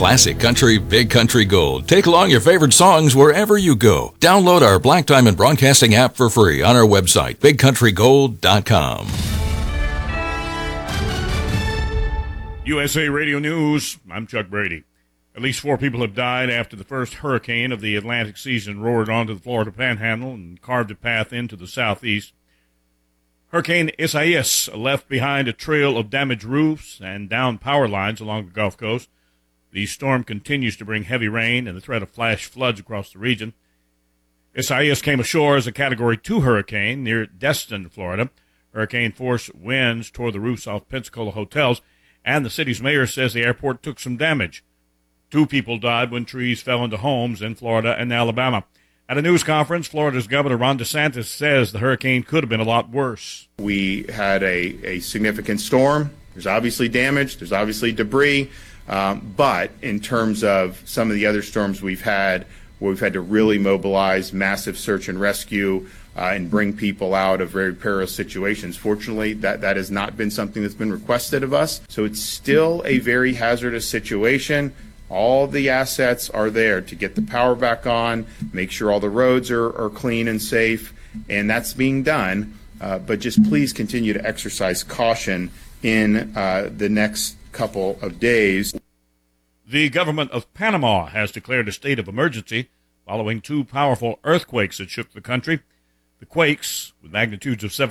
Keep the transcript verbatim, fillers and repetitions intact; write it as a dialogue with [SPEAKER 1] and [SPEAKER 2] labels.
[SPEAKER 1] Classic Country, Big Country Gold. Take along your favorite songs wherever you go. Download our Black Diamond Broadcasting app for free on our website, big country gold dot com.
[SPEAKER 2] U S A Radio News, I'm Chuck Brady. At least four people have died after the first hurricane of the Atlantic season roared onto the Florida Panhandle and carved a path into the southeast. Hurricane Isaias left behind a trail of damaged roofs and downed power lines along the Gulf Coast. The storm continues to bring heavy rain and the threat of flash floods across the region. Isaias came ashore as a Category two hurricane near Destin, Florida. Hurricane-force winds tore the roofs off Pensacola hotels, and the city's mayor says the airport took some damage. Two people died when trees fell into homes in Florida and Alabama. At a news conference, Florida's Governor Ron DeSantis says the hurricane could have been a lot worse.
[SPEAKER 3] We had a, a significant storm. There's obviously damage. There's obviously debris. Um, but in terms of some of the other storms we've had, where we've had to really mobilize massive search and rescue uh, and bring people out of very perilous situations, fortunately, that, that has not been something that's been requested of us. So it's still a very hazardous situation. All the assets are there to get the power back on, make sure all the roads are, are clean and safe, and that's being done. Uh, but just please continue to exercise caution in uh, the next couple of days.
[SPEAKER 2] The government of Panama has declared a state of emergency following two powerful earthquakes that shook the country. The quakes, with magnitudes of seven